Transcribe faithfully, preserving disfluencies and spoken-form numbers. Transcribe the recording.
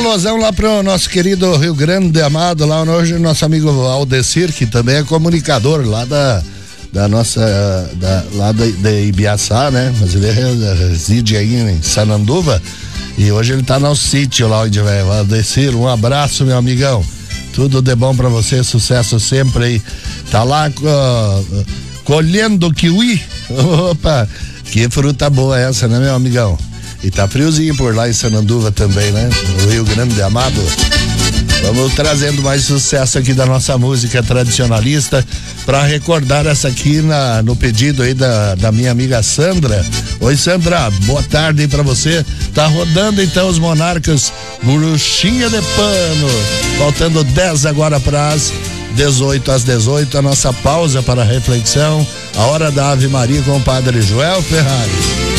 alôzão lá pro nosso querido Rio Grande Amado, lá hoje o nosso amigo Aldecir, que também é comunicador lá da, da nossa, da, lá de, de Ibiaçá, né? Mas ele reside aí em Sananduva e hoje ele tá no sítio lá onde vai. Aldecir, um abraço, meu amigão. Tudo de bom pra você, sucesso sempre aí. Tá lá uh, colhendo kiwi. Opa, que fruta boa essa, né, meu amigão? E tá friozinho por lá em Sananduva também, né? No Rio Grande Amado. Vamos trazendo mais sucesso aqui da nossa música tradicionalista para recordar essa aqui na, no pedido aí da, da minha amiga Sandra. Oi, Sandra, boa tarde aí pra você. Tá rodando então os Monarcas, Bruxinha de Pano. Faltando dez agora para as dezoito às dezoito, a nossa pausa para reflexão. A hora da Ave Maria com o Padre Joel Ferrari.